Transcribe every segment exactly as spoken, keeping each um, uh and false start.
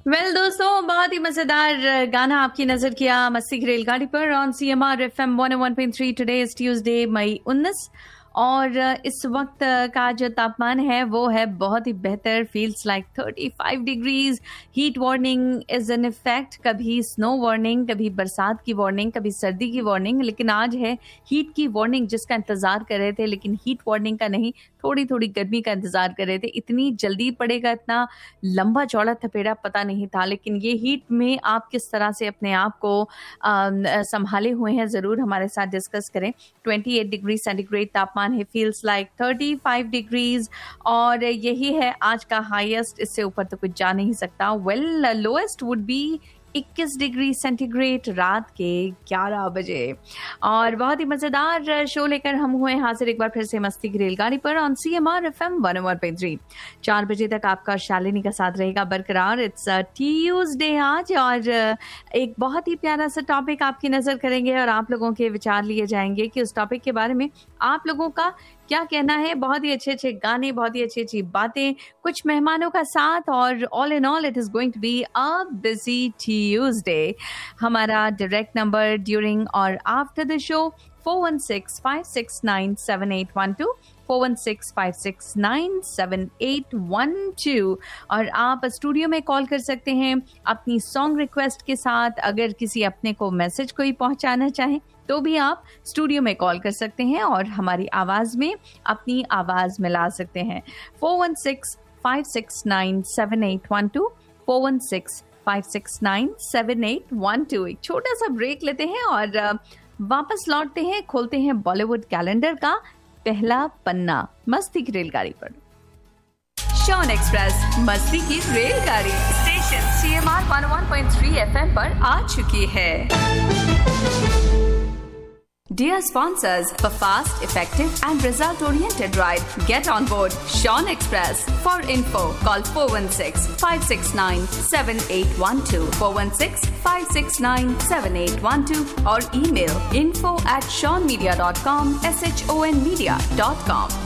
Well well, दोस्तों, बहुत ही मजेदार गाना आपकी नजर किया मस्ती की रेलगाड़ी पर on C M R F M one O one point three. Today is Tuesday मई उन्नीस और इस वक्त का जो तापमान है वो है बहुत ही बेहतर, feels like thirty five degrees. Heat warning is in effect, कभी स्नो वार्निंग, कभी बरसात की वार्निंग, कभी सर्दी की वार्निंग, लेकिन आज है हीट की वार्निंग जिसका इंतजार कर रहे थे, लेकिन हीट वार्निंग का नहीं, थोड़ी थोड़ी गर्मी का इंतजार कर रहे थे। इतनी जल्दी पड़ेगा, इतना लंबा चौड़ा थपेड़ा पता नहीं था, लेकिन ये हीट में आप किस तरह से अपने आप को संभाले हुए हैं ज़रूर हमारे साथ डिस्कस करें। अट्ठाईस डिग्री सेंटीग्रेड तापमान है, feels like thirty five degrees और यही है आज का हाईएस्ट, इससे ऊपर तो कुछ जा नहीं सकता। वेल लोएस्ट वुड बी इक्कीस डिग्री सेंटीग्रेड रात के ग्यारह बजे। और बहुत ही मजेदार शो लेकर हम हुए हाजिर एक बार फिर से मस्ती की रेलगाड़ी पर on C M R F M one O one point three. चार बजे तक आपका शालिनी का साथ रहेगा बरकरार। इट्स ट्यूसडे आज और एक बहुत ही प्यारा सा टॉपिक आपकी नजर करेंगे और आप लोगों के विचार लिए जाएंगे कि उस टॉपिक के बारे में आप लोगों का क्या कहना है। बहुत ही अच्छे अच्छे गाने, बहुत ही अच्छी अच्छी बातें, कुछ मेहमानों का साथ और all in all it is going to be a busy Tuesday. हमारा डायरेक्ट नंबर ड्यूरिंग और after the show four one six five six nine seven eight one two, four one six five six nine seven eight one two. और आप studio में call कर सकते हैं अपनी song request के साथ। अगर किसी अपने को मैसेज कोई पहुंचाना चाहें तो भी आप स्टूडियो में कॉल कर सकते हैं और हमारी आवाज़ में अपनी आवाज़ मिला सकते हैं। Four one six five six nine seven eight one two, four one six five six nine seven eight one two. एक छोटा सा ब्रेक लेते हैं और वापस लौटते हैं, खोलते हैं बॉलीवुड कैलेंडर का पहला पन्ना मस्ती की रेलगाड़ी पर। शॉन एक्सप्रेस मस्ती की रेलगाड़ी station C M R one ओ one point three F M पर आ चुकी है। Dear sponsors, for fast, effective and result-oriented ride, get on board Sean Express. For info, call four one six five six nine seven eight one two, four one six five six nine seven eight one two or email info at sean media dot com, S H O N media dot com.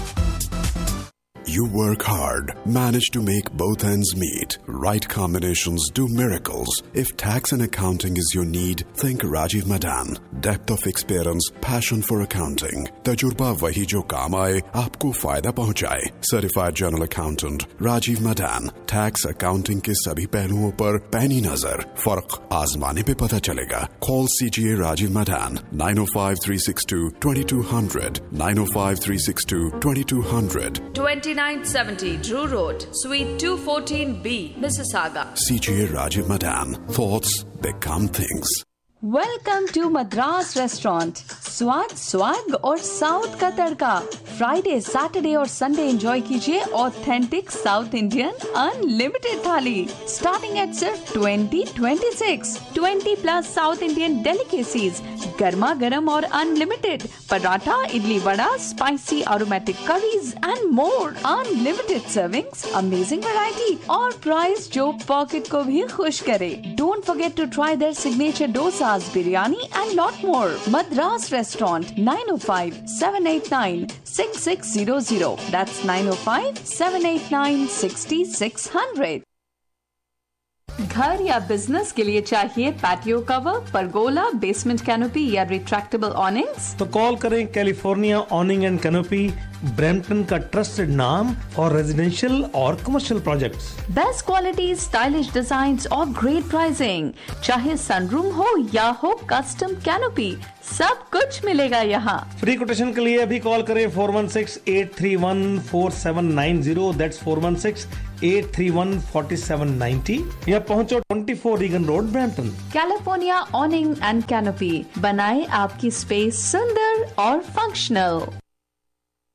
You work hard, manage to make both ends meet. Right combinations do miracles. If tax and accounting is your need, think Rajiv Madan. Depth of experience, passion for accounting. तजुर्बा वही जो काम आए, आपको फायदा पहुंचाए. Certified General Accountant Rajiv Madan. Tax accounting के सभी पहलुओं पर पैनी नजर. फर्क आजमाने पे पता चलेगा. Call C G A Rajiv Madan nine oh five three six two two two zero zero, nine oh five three six two two two zero zero. twenty-nine seventy Drew Road, Suite two fourteen B, Mississauga. C G A Rajiv Madan. Thoughts become things. Welcome to Madras restaurant. स्वाद स्वाद और south का तड़का। Friday, Saturday और Sunday enjoy कीजिए authentic south Indian unlimited थाली starting at सिर्फ twenty twenty six. Twenty plus south Indian delicacies, गर्मा गर्म और unlimited paratha, idli vada, spicy aromatic curries and more. Unlimited servings, amazing variety और प्राइस जो पॉकेट को भी खुश करे। Don't forget to try there signature dosa, biryani and lot more. Madras Restaurant nine oh five seven eight nine six six zero zero. That's nine oh five seven eight nine six six zero zero. घर या business के लिए चाहिए patio cover, pergola, basement canopy या retractable ऑनिंग्स? तो call करें California ऑनिंग and canopy, Brampton का trusted नाम और रेजिडेंशियल और commercial projects. Best quality, stylish designs और ग्रेट प्राइसिंग। चाहे सनरूम हो या हो कस्टम कैनोपी, सब कुछ मिलेगा यहाँ। फ्री कोटेशन के लिए अभी कॉल करें four one six eight three one four seven nine zero, that's four one six eight three one four seven nine zero या पहुंचो twenty four Regan road, Brampton. California ऑनिंग and canopy बनाए आपकी space सुंदर और functional.